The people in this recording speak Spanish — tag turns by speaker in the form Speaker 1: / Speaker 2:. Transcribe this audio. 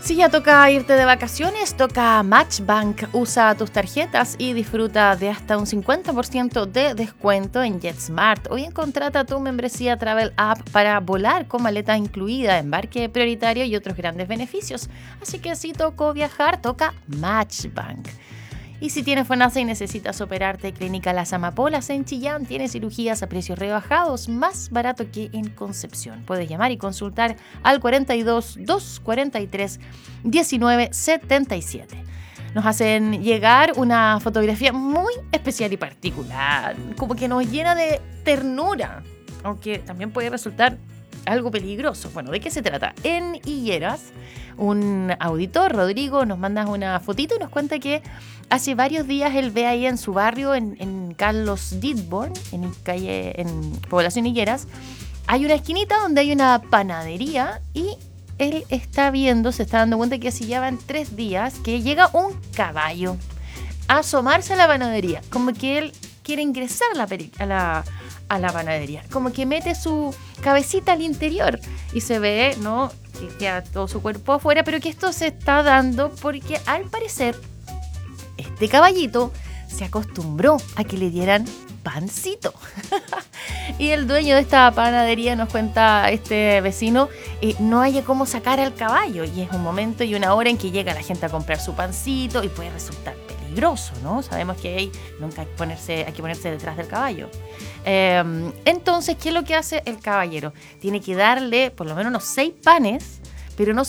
Speaker 1: Si ya toca irte de vacaciones, toca Matchbank. Usa tus tarjetas y disfruta de hasta un 50% de descuento en JetSmart. O bien contrata tu membresía Travel App para volar con maleta incluida, embarque prioritario y otros grandes beneficios. Así que si tocó viajar, toca Matchbank. Y si tienes FONASA y necesitas operarte, Clínica Las Amapolas en Chillán tiene cirugías a precios rebajados, más barato que en Concepción. Puedes llamar y consultar al 42 243 1977. Nos hacen llegar una fotografía muy especial y particular, como que nos llena de ternura, aunque también puede resultar algo peligroso. Bueno, ¿de qué se trata? En Higueras, un auditor, Rodrigo, nos manda una fotito y nos cuenta que hace varios días él ve ahí en su barrio, en Carlos Didborn, en Población Higueras, hay una esquinita donde hay una panadería y él se está dando cuenta que si llevan 3 días que llega un caballo a asomarse a la panadería, como que él quiere ingresar a la panadería, como que mete su cabecita al interior y se ve, ¿no?, que queda todo su cuerpo afuera, pero que esto se está dando porque al parecer este caballito se acostumbró a que le dieran pancito. Y el dueño de esta panadería, nos cuenta este vecino, no haya cómo sacar al caballo, y es un momento y una hora en que llega la gente a comprar su pancito y puede resultar peligroso, ¿no? Sabemos que nunca hay que ponerse detrás del caballo. Entonces, ¿qué es lo que hace el caballero? Tiene que darle por lo menos unos 6 panes, pero no